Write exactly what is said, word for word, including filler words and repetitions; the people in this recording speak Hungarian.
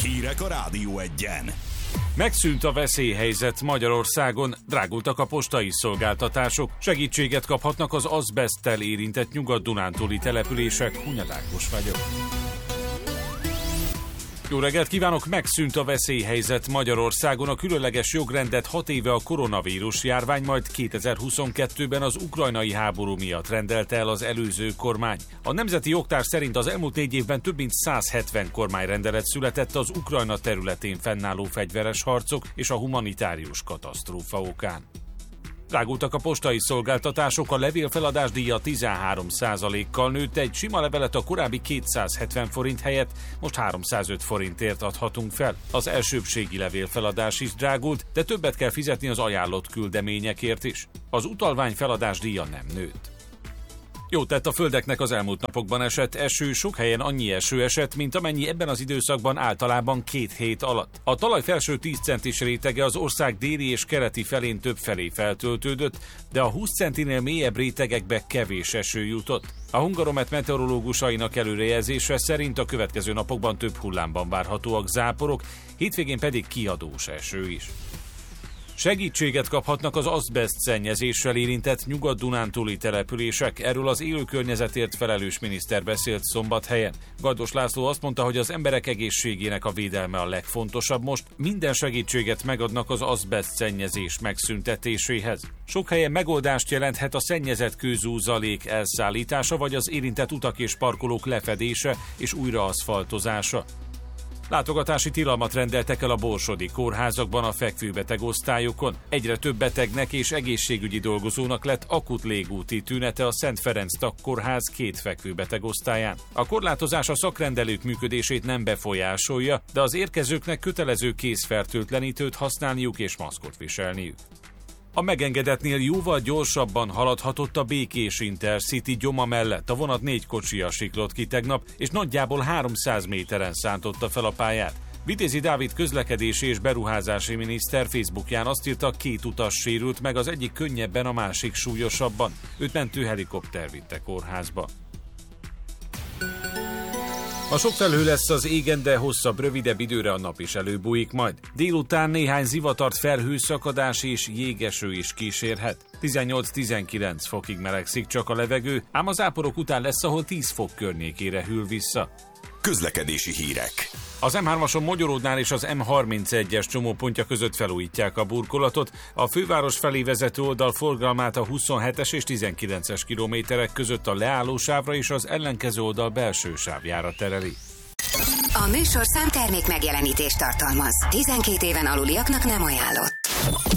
Hírek a Rádió Egyen. Megszűnt a veszélyhelyzet Magyarországon, drágultak a postai szolgáltatások, segítséget kaphatnak az azbeszttel érintett nyugat-dunántúli települések. Hunyad Ákos vagyok. Jó reggelt kívánok! Megszűnt a veszélyhelyzet Magyarországon. A különleges jogrendet hat éve a koronavírus járvány, majd kétezer-huszonkettőben az ukrajnai háború miatt rendelte el az előző kormány. A Nemzeti Jogtár szerint az elmúlt négy évben több mint száz hetven kormányrendelet született az Ukrajna területén fennálló fegyveres harcok és a humanitárius katasztrófa okán. Drágultak a postai szolgáltatások, a levélfeladás díja tizenhárom százalékkal nőtt, egy sima levelet a korábbi kétszázhetven forint helyett most háromszázöt forintért adhatunk fel. Az elsőbbségi levélfeladás is drágult, de többet kell fizetni az ajánlott küldeményekért is. Az utalvány feladás díja nem nőtt. Jót tett a földeknek az elmúlt napokban esett eső, sok helyen annyi eső esett, mint amennyi ebben az időszakban általában két hét alatt. A talaj felső tíz centis rétege az ország déli és keleti felén több felé feltöltődött, de a húsz centinél mélyebb rétegekbe kevés eső jutott. A Hungaromet meteorológusainak előrejelzése szerint a következő napokban több hullámban várhatóak záporok, hétvégén pedig kiadós eső is. Segítséget kaphatnak az azbeszt szennyezéssel érintett nyugat-dunántúli települések. Erről az élőkörnyezetért felelős miniszter beszélt Szombathelyen. Gajdos László azt mondta, hogy az emberek egészségének a védelme a legfontosabb most. Minden segítséget megadnak az azbeszt szennyezés megszüntetéséhez. Sok helyen megoldást jelenthet a szennyezett kőzúzalék elszállítása, vagy az érintett utak és parkolók lefedése és újraaszfaltozása. Látogatási tilalmat rendeltek el a borsodi kórházakban a fekvőbeteg osztályokon. Egyre több betegnek és egészségügyi dolgozónak lett akut légúti tünete a Szent Ferenc Tagkórház két fekvőbeteg osztályán. A korlátozás a szakrendelők működését nem befolyásolja, de az érkezőknek kötelező kézfertőtlenítőt használniuk és maszkot viselniük. A megengedetnél jóval gyorsabban haladhatott a Békés Intercity gyoma mellett. A vonat négy kocsija siklott ki tegnap, és nagyjából háromszáz méteren szántotta fel a pályát. Vitézi Dávid közlekedési és beruházási miniszter Facebookján azt írta, két utas sérült meg, az egyik könnyebben, a másik súlyosabban. Őt mentő helikopter vitte kórházba. A sok felhő lesz az égen, de hosszabb, rövidebb időre a nap is előbújik majd. Délután néhány zivatart, felhőszakadás és jégeső is kísérhet. tizennyolc-tizenkilenc fokig melegszik csak a levegő, ám az záporok után lesz, ahol tíz fok környékére hűl vissza. Közlekedési hírek. Az em hármason Mogyoródnál és az em harmincegyes csomópontja között felújítják a burkolatot. A főváros felé vezető oldal forgalmát a huszonhetes és tizenkilences kilométerek között a leállósávra és az ellenkező oldal belső sávjára tereli. A műsorszám termék megjelenítést tartalmaz. tizenkét éven aluliaknak nem ajánlott.